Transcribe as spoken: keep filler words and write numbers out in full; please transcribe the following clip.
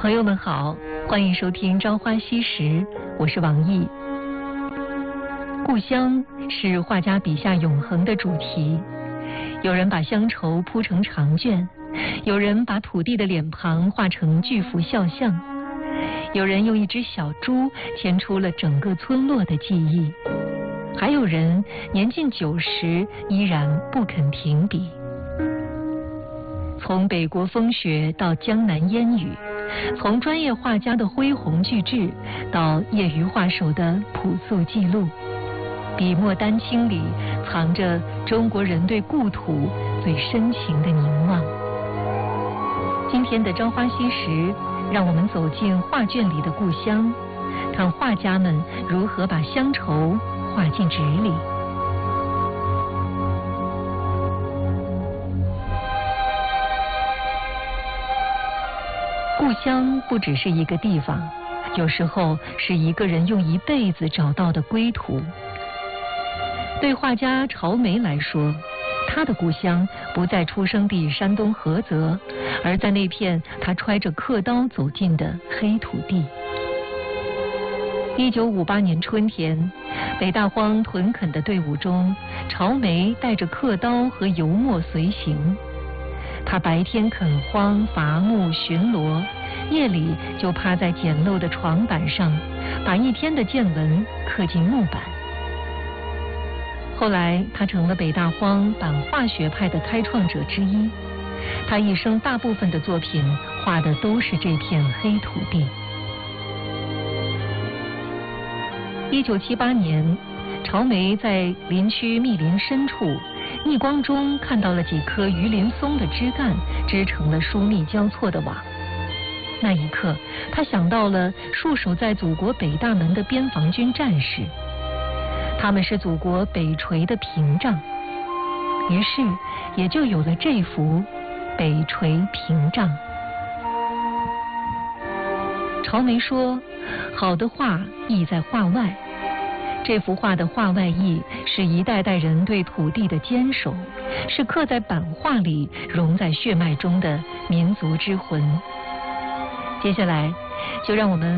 朋友们好，欢迎收听《朝花夕拾》，我是王毅。故乡是画家笔下永恒的主题，有人把乡愁铺成长卷，有人把土地的脸庞画成巨幅肖像，有人用一只小猪牵出了整个村落的记忆，还有人年近九十依然不肯停笔。从北国风雪到江南烟雨，从专业画家的恢宏巨制到业余画手的朴素记录，笔墨丹青里藏着中国人对故土最深情的凝望。今天的朝花夕拾，让我们走进画卷里的故乡，看画家们如何把乡愁画进纸里。故乡不只是一个地方，有时候是一个人用一辈子找到的归途。对画家朝梅来说，他的故乡不在出生地山东菏泽，而在那片他揣着刻刀走进的黑土地。一九五八年春天，北大荒屯垦的队伍中，朝梅带着刻刀和油墨随行。他白天垦荒伐木巡逻，夜里就趴在简陋的床板上，把一天的见闻刻进木板。后来他成了北大荒版画学派的开创者之一，他一生大部分的作品画的都是这片黑土地。一九七八年，朝梅在林区密林深处逆光中看到了几棵榆林松的枝干织成了疏密交错的网。那一刻，他想到了戍守在祖国北大门的边防军战士，他们是祖国北陲的屏障，于是也就有了这幅北陲屏障。朝梅说，好的画意在画外，这幅画的画外意是一代代人对土地的坚守，是刻在版画里融在血脉中的民族之魂。接下来就让我们